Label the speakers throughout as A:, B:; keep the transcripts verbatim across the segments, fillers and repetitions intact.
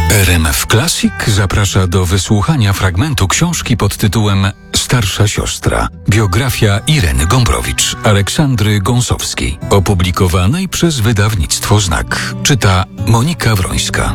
A: R M F Classic zaprasza do wysłuchania fragmentu książki pod tytułem Starsza siostra. Biografia Ireny Gombrowicz, Aleksandry Gąsowskiej. Opublikowanej przez wydawnictwo Znak. Czyta Monika Wrońska.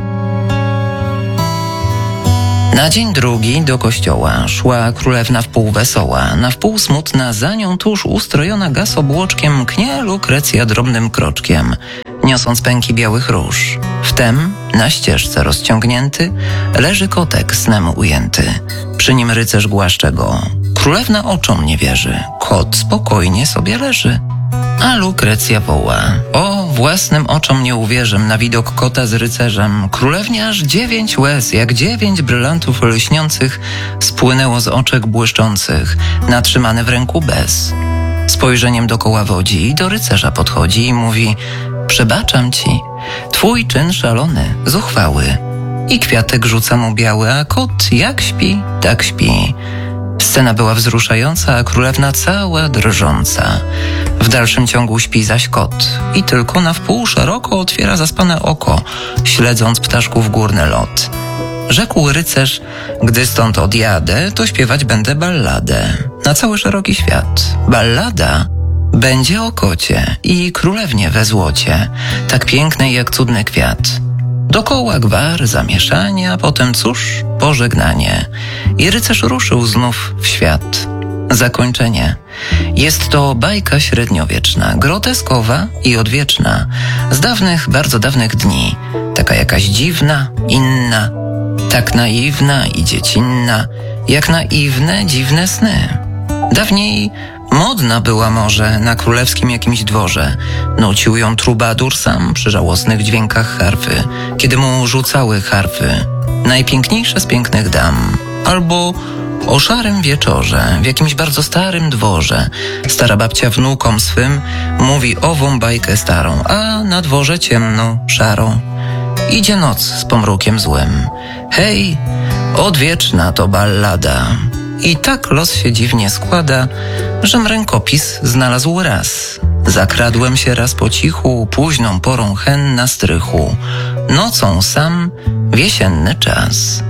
B: Na dzień drugi do kościoła szła królewna wpół wesoła, na wpół smutna, za nią tuż ustrojona gasobłoczkiem knie Lukrecja drobnym kroczkiem, niosąc pęki białych róż. Wtem na ścieżce rozciągnięty leży kotek snem ujęty, przy nim rycerz głaszcze go. Królewna oczom nie wierzy, kot spokojnie sobie leży. A Lukrecja woła: o, własnym oczom nie uwierzę na widok kota z rycerzem. Królewnie aż dziewięć łez, jak dziewięć brylantów lśniących, spłynęło z oczek błyszczących, natrzymane w ręku bez. Spojrzeniem dokoła wodzi i do rycerza podchodzi i mówi: przebaczam ci, twój czyn szalony, zuchwały. I kwiatek rzuca mu biały, a kot jak śpi, tak śpi. Scena była wzruszająca, a królewna cała drżąca. W dalszym ciągu śpi zaś kot i tylko na wpół szeroko otwiera zaspane oko, śledząc ptaszków górny lot. Rzekł rycerz: gdy stąd odjadę, to śpiewać będę balladę na cały szeroki świat. Ballada będzie o kocie i królewnie we złocie, tak pięknej jak cudny kwiat. Dokoła gwar, zamieszanie, a potem cóż, pożegnanie. I rycerz ruszył znów w świat. Zakończenie. Jest to bajka średniowieczna, groteskowa i odwieczna, z dawnych, bardzo dawnych dni. Taka jakaś dziwna, inna, tak naiwna i dziecinna, jak naiwne, dziwne sny. Dawniej modna była może na królewskim jakimś dworze. Nucił ją trubadur sam przy żałosnych dźwiękach harfy, kiedy mu rzucały harfy najpiękniejsze z pięknych dam. Albo o szarym wieczorze w jakimś bardzo starym dworze stara babcia wnukom swym mówi ową bajkę starą, a na dworze ciemno, szaro. Idzie noc z pomrukiem złym. Hej, odwieczna to ballada. I tak los się dziwnie składa, żem rękopis znalazł raz. Zakradłem się raz po cichu, późną porą hen na strychu. Nocą sam, w jesienny czas.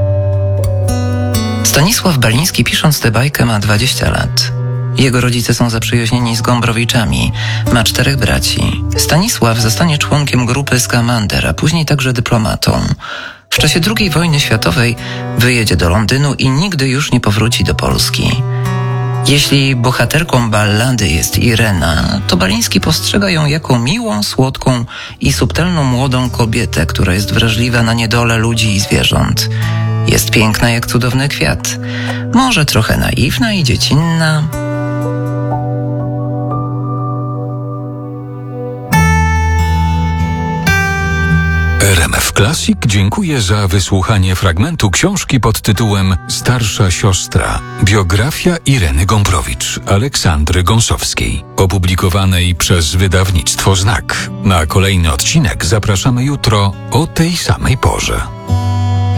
B: Stanisław Baliński, pisząc tę bajkę, ma dwadzieścia lat. Jego rodzice są zaprzyjaźnieni z Gombrowiczami. Ma czterech braci. Stanisław zostanie członkiem grupy Skamander, a później także dyplomatą. W czasie drugiej wojny światowej wyjedzie do Londynu i nigdy już nie powróci do Polski. Jeśli bohaterką ballady jest Irena, to Baliński postrzega ją jako miłą, słodką i subtelną młodą kobietę, która jest wrażliwa na niedolę ludzi i zwierząt. Jest piękna jak cudowny kwiat, może trochę naiwna i dziecinna.
A: R M F Classic dziękuję za wysłuchanie fragmentu książki pod tytułem Starsza siostra. Biografia Ireny Gombrowicz, Aleksandry Gąsowskiej. Opublikowanej przez wydawnictwo Znak. Na kolejny odcinek zapraszamy jutro o tej samej porze.